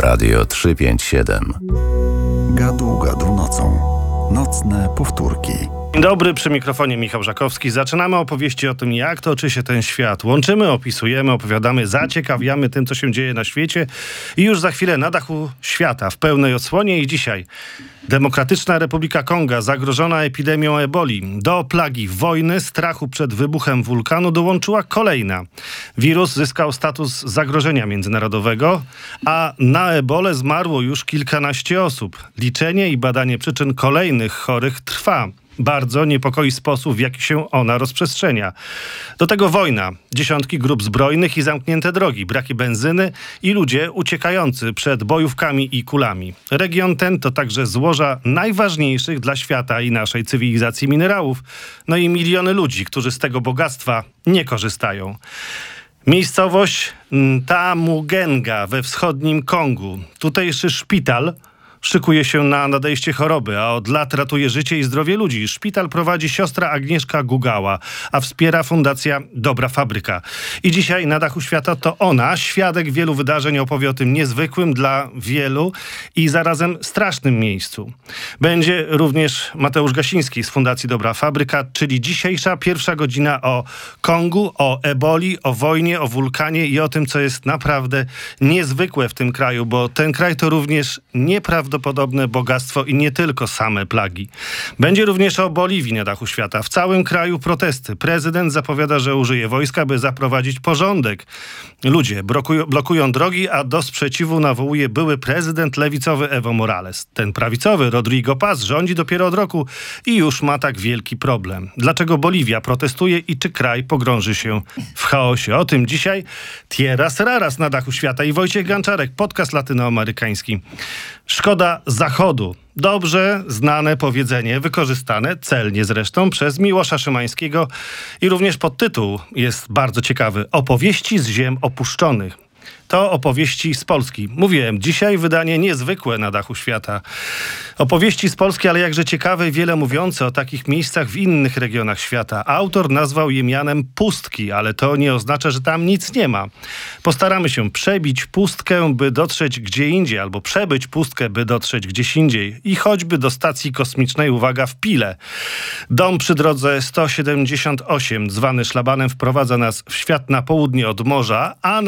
Radio 357. Gadu, gadu nocą. Nocne powtórki. Dzień dobry, przy mikrofonie Michał Żakowski. Zaczynamy opowieści o tym, jak toczy się ten świat. Łączymy, opisujemy, opowiadamy, zaciekawiamy tym, co się dzieje na świecie. I już za chwilę na dachu świata, w pełnej odsłonie. I dzisiaj Demokratyczna Republika Konga, zagrożona epidemią eboli. Do plagi wojny, strachu przed wybuchem wulkanu dołączyła kolejna. Wirus zyskał status zagrożenia międzynarodowego, a na ebolę zmarło już kilkanaście osób. Liczenie i badanie przyczyn kolejnych chorych trwa. Bardzo niepokoi sposób, w jaki się ona rozprzestrzenia. Do tego wojna, dziesiątki grup zbrojnych i zamknięte drogi, braki benzyny i ludzie uciekający przed bojówkami i kulami. Region ten to także złoża najważniejszych dla świata i naszej cywilizacji minerałów, no i miliony ludzi, którzy z tego bogactwa nie korzystają. Miejscowość Tamugenga we wschodnim Kongu. Tutejszy szpital szykuje się na nadejście choroby, a od lat ratuje życie i zdrowie ludzi. Szpital prowadzi siostra Agnieszka Gugała, a wspiera Fundacja Dobra Fabryka. I dzisiaj na dachu świata to ona, świadek wielu wydarzeń, opowie o tym niezwykłym dla wielu i zarazem strasznym miejscu. Będzie również Mateusz Gasiński z Fundacji Dobra Fabryka, czyli dzisiejsza pierwsza godzina o Kongu, o eboli, o wojnie, o wulkanie i o tym, co jest naprawdę niezwykłe w tym kraju, bo ten kraj to również nieprawdopodobne bogactwo i nie tylko same plagi. Będzie również o Boliwii na dachu świata. W całym kraju protesty. Prezydent zapowiada, że użyje wojska, by zaprowadzić porządek. Ludzie blokują drogi, a do sprzeciwu nawołuje były prezydent lewicowy Evo Morales. Ten prawicowy Rodrigo Paz rządzi dopiero od roku i już ma tak wielki problem. Dlaczego Boliwia protestuje i czy kraj pogrąży się w chaosie? O tym dzisiaj Tieras Raras na dachu świata i Wojciech Ganczarek, podcast latynoamerykański. Szkoda Zachodu. Dobrze znane powiedzenie, wykorzystane celnie zresztą przez Miłosza Szymańskiego i również podtytuł jest bardzo ciekawy. Opowieści z ziem opuszczonych. To opowieści z Polski. Mówiłem, dzisiaj wydanie niezwykłe na dachu świata. Opowieści z Polski, ale jakże ciekawe i wiele mówiące o takich miejscach w innych regionach świata. Autor nazwał je mianem pustki, ale to nie oznacza, że tam nic nie ma. Postaramy się przebić pustkę, by dotrzeć gdzie indziej, albo przebyć pustkę, by dotrzeć gdzieś indziej. I choćby do stacji kosmicznej, uwaga, w Pile. Dom przy drodze 178, zwany szlabanem, wprowadza nas w świat na południe od morza, a